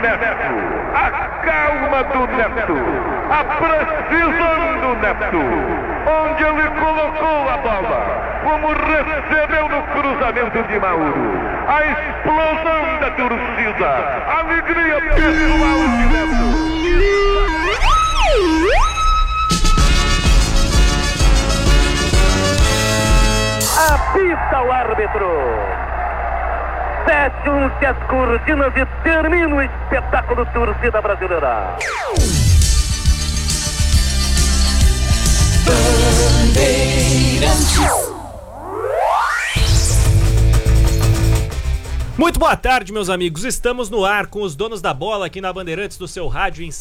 Neto, a calma do Neto, a precisão do Neto, onde ele colocou a bola, como recebeu no cruzamento de Mauro, a explosão da torcida, a alegria pessoal de Neto. Apita o árbitro. Fecham-se as cortinas e termina o espetáculo torcida brasileira. Muito boa tarde, meus amigos. Estamos no ar com os donos da bola aqui na Bandeirantes do seu rádio em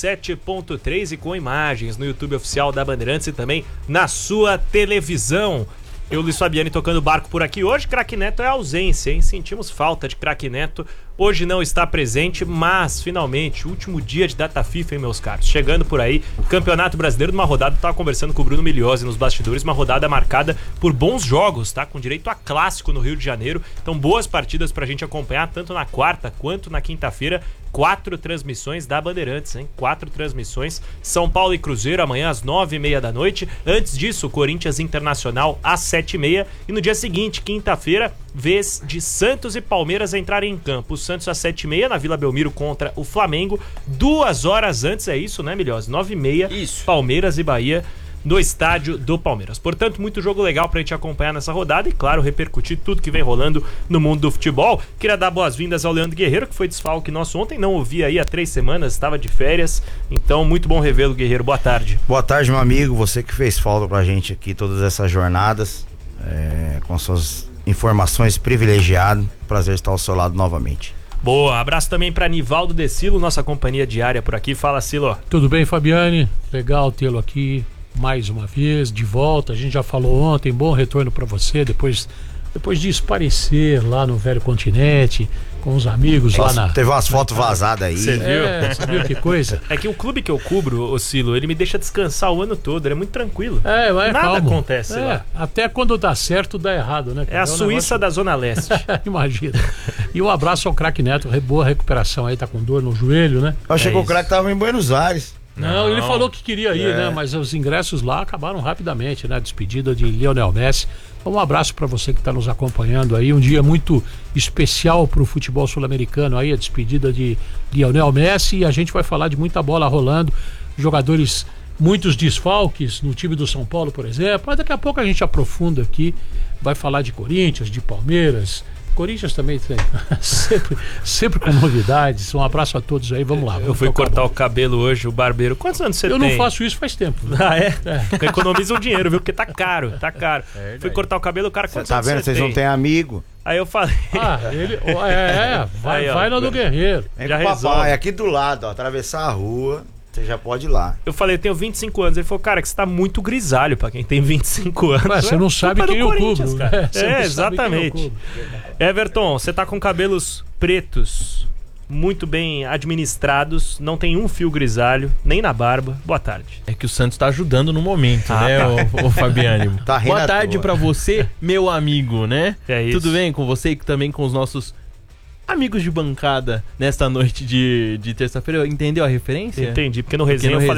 107.3 e com imagens no YouTube oficial da Bandeirantes e também na sua televisão. Eu, Luiz Fabiani, tocando barco por aqui hoje. Craque Neto é ausência, hein? Sentimos falta de Craque Neto. Hoje não está presente, mas finalmente, último dia de data FIFA, hein, meus caros? Chegando por aí, Campeonato Brasileiro, numa rodada, eu tava conversando com o Bruno Migliozzi nos bastidores, uma rodada marcada por bons jogos, tá? Com direito a clássico no Rio de Janeiro. Então, boas partidas pra gente acompanhar, tanto na quarta quanto na quinta-feira. 4 transmissões da Bandeirantes, hein? 4 transmissões. São Paulo e Cruzeiro amanhã às 9h30 da noite. Antes disso, Corinthians Internacional às 7h30. E no dia seguinte, quinta-feira, vez de Santos e Palmeiras entrarem em campo. O Santos às 7h30 na Vila Belmiro contra o Flamengo. 2 horas antes, é isso, né, Migliozzi? 9h30, isso. Palmeiras e Bahia no estádio do Palmeiras. Portanto, muito jogo legal pra gente acompanhar nessa rodada e, claro, repercutir tudo que vem rolando no mundo do futebol. Queria dar boas-vindas ao Leandro Guerreiro, que foi desfalque nosso ontem, não ouvi aí há 3 semanas, estava de férias, então muito bom revê-lo, Guerreiro. Boa tarde. Boa tarde, meu amigo, você que fez falta pra gente aqui todas essas jornadas, com suas informações privilegiadas. Prazer estar ao seu lado novamente. Boa, abraço também para Nivaldo De Silo, nossa companhia diária por aqui. Fala, Silo. Tudo bem, Fabiani? Legal tê-lo aqui mais uma vez, de volta. A gente já falou ontem, bom retorno para você, depois de esparecer lá no Velho Continente, com os amigos. Nossa, lá na... Teve umas fotos vazadas aí. Você viu? Você viu que coisa? É que o clube que eu cubro, o Silo, ele me deixa descansar o ano todo, ele é muito tranquilo. Nada calmo. Acontece lá. Até quando dá certo, dá errado, né? É a Suíça da Zona Leste. Imagina. E um abraço ao Craque Neto, boa recuperação aí, tá com dor no joelho, né? Eu achei que o Craque tava em Buenos Aires. Não, ele falou que queria ir, né? Mas os ingressos lá acabaram rapidamente, né? Despedida de Lionel Messi. Um abraço para você que está nos acompanhando aí. Um dia muito especial para o futebol sul-americano aí, a despedida de Lionel Messi. E a gente vai falar de muita bola rolando. Jogadores, muitos desfalques no time do São Paulo, por exemplo. Mas daqui a pouco a gente aprofunda aqui. Vai falar de Corinthians, de Palmeiras. Corinthians também tem sempre com novidades. Um abraço a todos aí, vamos lá. Eu fui cortar o cabelo hoje, o barbeiro. Quantos anos você tem? Eu não faço isso faz tempo. Ah, é? Economiza um dinheiro, viu? Porque tá caro, tá caro. Fui cortar o cabelo, o cara, quantos anos tá vendo? Vocês não têm amigo. Aí eu falei... vai lá no Guerreiro. Já resolve. É aqui do lado, ó, atravessar a rua... Você já pode ir lá. Eu falei, eu tenho 25 anos. Ele falou, cara, que você tá muito grisalho pra quem tem 25 anos. Mas você não sabe quem eu cubro. Exatamente. Everton, você tá com cabelos pretos, muito bem administrados, não tem um fio grisalho, nem na barba. Boa tarde. É que o Santos tá ajudando no momento, né, o Fabiani? Tá boa tarde pra você, meu amigo, né? É isso. Tudo bem com você e também com os nossos amigos de bancada nesta noite de terça-feira? Entendeu a referência? Entendi, porque no resenha eu falei